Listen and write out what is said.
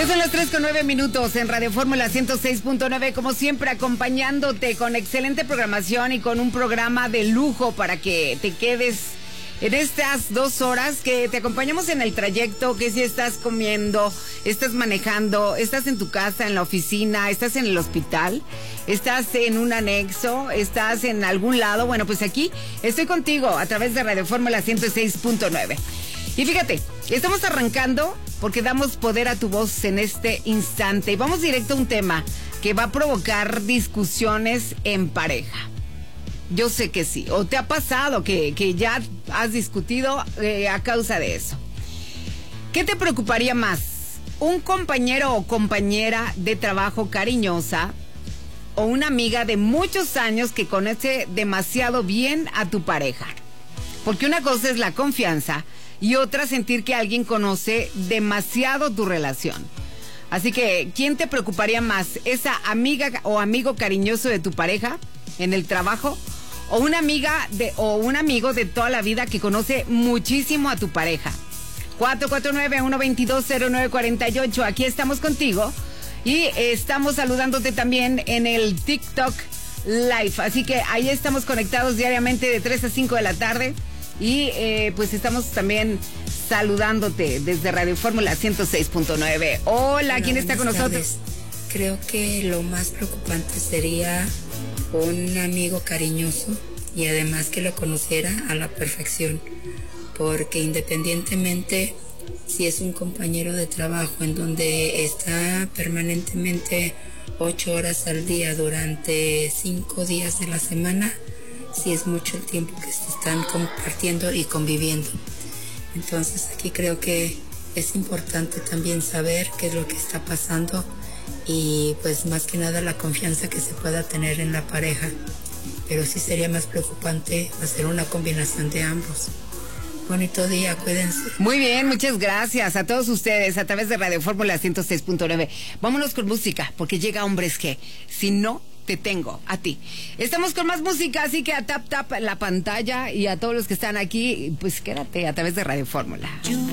Ya son las 3:09 en Radio Fórmula 106.9, como siempre acompañándote con excelente programación y con un programa de lujo para que te quedes en estas 2 horas que te acompañamos en el trayecto, que si estás comiendo, estás manejando, estás en tu casa, en la oficina, estás en el hospital, estás en un anexo, estás en algún lado. Bueno, pues aquí estoy contigo a través de Radio Fórmula 106.9. Y fíjate, estamos arrancando porque damos poder a tu voz en este instante. Y vamos directo a un tema que va a provocar discusiones en pareja. Yo sé que sí. ¿O te ha pasado que ya has discutido a causa de eso? ¿Qué te preocuparía más? ¿Un compañero o compañera de trabajo cariñosa o una amiga de muchos años que conoce demasiado bien a tu pareja? Porque una cosa es la confianza y otra sentir que alguien conoce demasiado tu relación. Así que, ¿quién te preocuparía más? ¿Esa amiga o amigo cariñoso de tu pareja en el trabajo? ¿O una amiga o un amigo de toda la vida que conoce muchísimo a tu pareja? 449-122-0948. Aquí estamos contigo y estamos saludándote también en el TikTok Live. Así que ahí estamos conectados diariamente de 3 a 5 de la tarde. Y pues estamos también saludándote desde Radio Fórmula 106.9. Hola, ¿quién está con nosotros? Creo que lo más preocupante sería un amigo cariñoso y además que lo conociera a la perfección, porque independientemente si es un compañero de trabajo en donde está permanentemente 8 horas al día durante 5 días de la semana, sí es mucho el tiempo que se están compartiendo y conviviendo. Entonces aquí creo que es importante también saber qué es lo que está pasando y pues más que nada la confianza que se pueda tener en la pareja. Pero sí sería más preocupante hacer una combinación de ambos. Bonito día, cuídense. Muy bien, muchas gracias a todos ustedes a través de Radio Fórmula 106.9. Vámonos con música, porque llega Hombres G. Si no, te tengo a ti. Estamos con más música, así que a tap la pantalla y a todos los que están aquí, pues quédate a través de Radio Fórmula.